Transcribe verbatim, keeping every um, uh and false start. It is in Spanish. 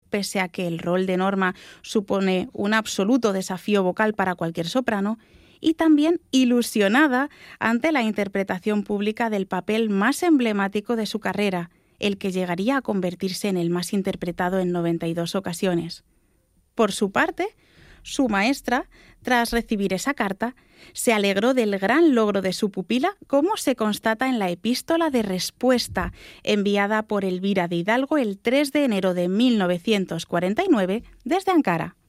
pese a que el rol de Norma supone un absoluto desafío vocal para cualquier soprano, y también ilusionada ante la interpretación pública del papel más emblemático de su carrera, el que llegaría a convertirse en el más interpretado en noventa y dos ocasiones. Por su parte, su maestra, tras recibir esa carta, se alegró del gran logro de su pupila, como se constata en la epístola de respuesta enviada por Elvira de Hidalgo el tres de enero de mil novecientos cuarenta y nueve desde Ankara.